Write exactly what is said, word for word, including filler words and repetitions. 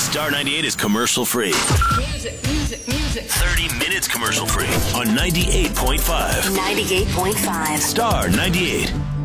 Star ninety-eight is commercial free. Music, music, music. thirty minutes commercial free on ninety-eight point five. ninety-eight point five. Star ninety-eight.